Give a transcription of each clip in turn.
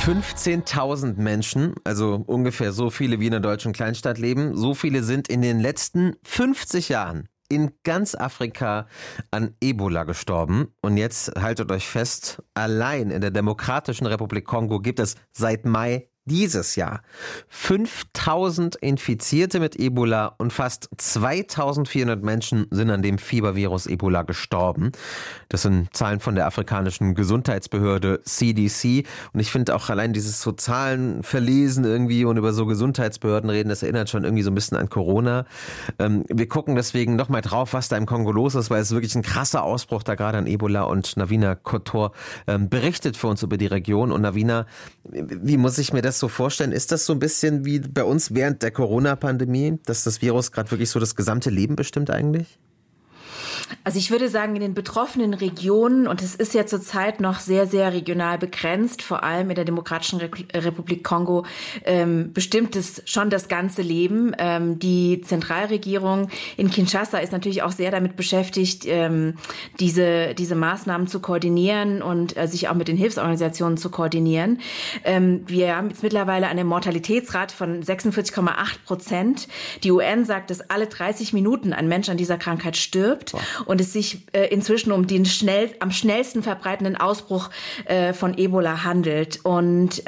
15.000 Menschen, also ungefähr so viele wie in einer deutschen Kleinstadt leben, so viele sind in den letzten 50 Jahren in ganz Afrika an Ebola gestorben. Und jetzt haltet euch fest, allein in der Demokratischen Republik Kongo gibt es seit Mai dieses Jahr 5.000 Infizierte mit Ebola und fast 2.400 Menschen sind an dem Fiebervirus Ebola gestorben. Das sind Zahlen von der afrikanischen Gesundheitsbehörde CDC. Und ich finde auch allein dieses so Zahlen verlesen irgendwie und über so Gesundheitsbehörden reden, das erinnert schon irgendwie so ein bisschen an Corona. Wir gucken deswegen noch mal drauf, was da im Kongo los ist, weil es wirklich ein krasser Ausbruch da gerade an Ebola, und Navina Kotor berichtet für uns über die Region. Und Navina, wie muss ich mir das so vorstellen? Ist das so ein bisschen wie bei uns während der Corona-Pandemie, dass das Virus gerade wirklich so das gesamte Leben bestimmt eigentlich? Also ich würde sagen, in den betroffenen Regionen, und es ist ja zurzeit noch sehr, sehr regional begrenzt, vor allem in der Demokratischen Republik Kongo, bestimmt es schon das ganze Leben. Die Zentralregierung in Kinshasa ist natürlich auch sehr damit beschäftigt, diese Maßnahmen zu koordinieren und sich auch mit den Hilfsorganisationen zu koordinieren. Wir haben jetzt mittlerweile eine Mortalitätsrate von 46,8%. Die UN sagt, dass alle 30 Minuten ein Mensch an dieser Krankheit stirbt. Und es sich inzwischen um den am schnellsten verbreitenden Ausbruch von Ebola handelt. Und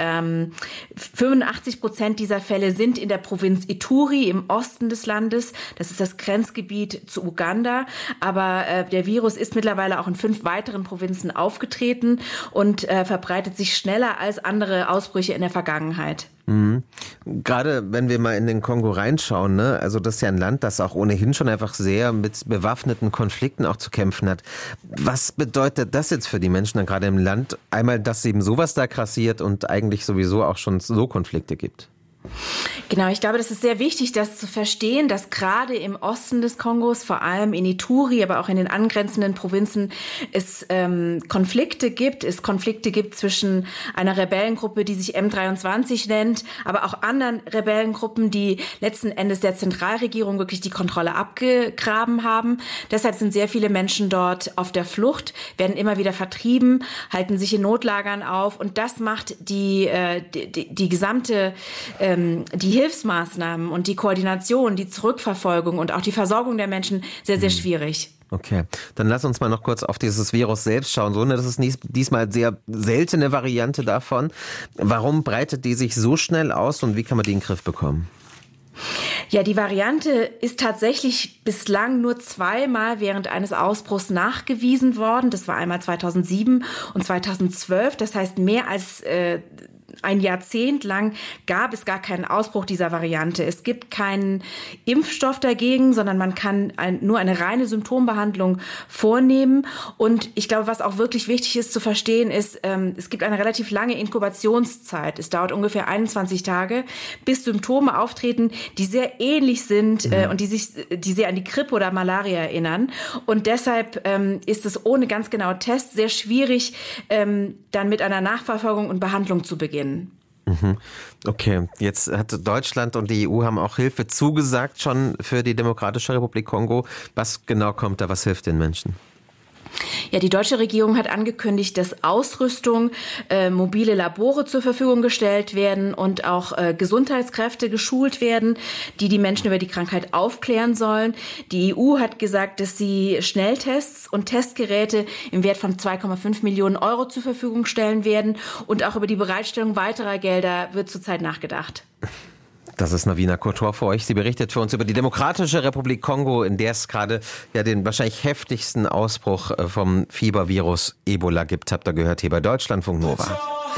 85% dieser Fälle sind in der Provinz Ituri im Osten des Landes. Das ist das Grenzgebiet zu Uganda. Aber der Virus ist mittlerweile auch in 5 weiteren Provinzen aufgetreten und verbreitet sich schneller als andere Ausbrüche in der Vergangenheit. Mhm. Gerade wenn wir mal in den Kongo reinschauen, ne? Also das ist ja ein Land, das auch ohnehin schon einfach sehr mit bewaffneten Konflikten auch zu kämpfen hat. Was bedeutet das jetzt für die Menschen dann gerade im Land? Einmal, dass eben sowas da grassiert und eigentlich sowieso auch schon so Konflikte gibt. Genau, ich glaube, das ist sehr wichtig, das zu verstehen, dass gerade im Osten des Kongos, vor allem in Ituri, aber auch in den angrenzenden Provinzen, es Konflikte gibt zwischen einer Rebellengruppe, die sich M23 nennt, aber auch anderen Rebellengruppen, die letzten Endes der Zentralregierung wirklich die Kontrolle abgegraben haben. Deshalb sind sehr viele Menschen dort auf der Flucht, werden immer wieder vertrieben, halten sich in Notlagern auf, und das macht die gesamte die Hilfsmaßnahmen und die Koordination, die Zurückverfolgung und auch die Versorgung der Menschen sehr, sehr schwierig. Okay, dann lass uns mal noch kurz auf dieses Virus selbst schauen. So, das ist diesmal sehr seltene Variante davon. Warum breitet die sich so schnell aus und wie kann man die in den Griff bekommen? Ja, die Variante ist tatsächlich bislang nur 2-mal während eines Ausbruchs nachgewiesen worden. Das war einmal 2007 und 2012. Das heißt, mehr als ein Jahrzehnt lang gab es gar keinen Ausbruch dieser Variante. Es gibt keinen Impfstoff dagegen, sondern man kann nur eine reine Symptombehandlung vornehmen. Und ich glaube, was auch wirklich wichtig ist zu verstehen, ist, es gibt eine relativ lange Inkubationszeit. Es dauert ungefähr 21 Tage, bis Symptome auftreten, die sehr ähnlich sind und die sehr an die Grippe oder Malaria erinnern. Und deshalb ist es ohne ganz genaue Tests sehr schwierig, dann mit einer Nachverfolgung und Behandlung zu beginnen. Okay, jetzt hat Deutschland und die EU haben auch Hilfe zugesagt schon für die Demokratische Republik Kongo. Was genau kommt da, was hilft den Menschen? Ja, die deutsche Regierung hat angekündigt, dass Ausrüstung, mobile Labore zur Verfügung gestellt werden und auch Gesundheitskräfte geschult werden, die Menschen über die Krankheit aufklären sollen. Die EU hat gesagt, dass sie Schnelltests und Testgeräte im Wert von 2,5 Millionen Euro zur Verfügung stellen werden. Und auch über die Bereitstellung weiterer Gelder wird zurzeit nachgedacht. Das ist Navina Kotor für euch. Sie berichtet für uns über die Demokratische Republik Kongo, in der es gerade ja den wahrscheinlich heftigsten Ausbruch vom Fiebervirus Ebola gibt. Habt ihr gehört hier bei Deutschlandfunk Nova.